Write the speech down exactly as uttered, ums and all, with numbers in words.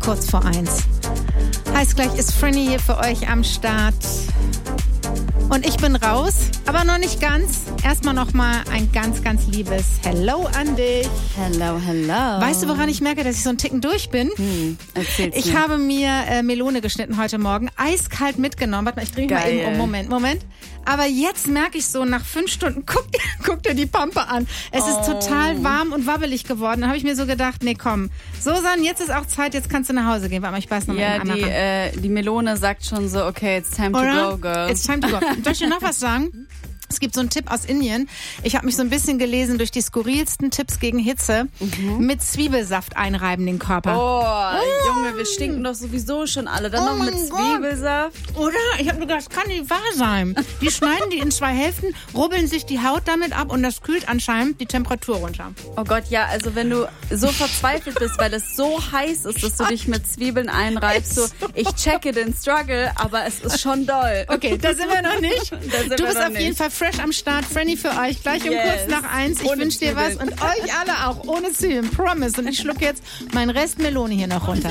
kurz vor eins. Heißt gleich, ist Franny hier für euch am Start. Und ich bin raus, aber noch nicht ganz. Erstmal nochmal ein ganz, ganz liebes Hello an dich. Hello, hello. Weißt du, woran ich merke, dass ich so einen Ticken durch bin? Hm, erzähl's ich mir. habe mir äh, Melone geschnitten heute Morgen, eiskalt mitgenommen. Warte mal, ich drehe mich mal eben um. Moment, Moment. Aber jetzt merke ich so, nach fünf Stunden, guck, guck dir die Pampe an. Es ist Oh. total warm und wabbelig geworden. Dann habe ich mir so gedacht, nee, komm. Susan, jetzt ist auch Zeit, jetzt kannst du nach Hause gehen. Warte mal, ich beiß noch mal Ja, eben die, ran. äh, die Melone sagt schon so, okay, it's time Oder? to go, girl. It's time to go. Soll ich dir noch was sagen? Es gibt so einen Tipp aus Indien. Ich habe mich so ein bisschen gelesen durch die skurrilsten Tipps gegen Hitze. Mhm. Mit Zwiebelsaft einreiben den Körper. Oh, Junge, wir stinken doch sowieso schon alle. Dann Oh noch mit mein Gott. Zwiebelsaft. Oder? Ich habe nur gedacht, das kann nicht wahr sein. Die schneiden die in zwei Hälften, rubbeln sich die Haut damit ab und das kühlt anscheinend die Temperatur runter. Oh Gott, ja, also wenn du so verzweifelt bist, weil es so heiß ist, dass du dich mit Zwiebeln einreibst, so, ich checke den Struggle, aber es ist schon doll. Okay, da sind wir noch nicht. Da sind Du wir bist noch auf jeden nicht. Fall fresh am Start. Franny für euch. Gleich um Yes. kurz nach eins. Ich Ohne wünsche dir was Zwiebeln. und euch alle auch ohne Zwiebeln. Promise. Und ich schlucke jetzt meinen Rest Melone hier noch runter.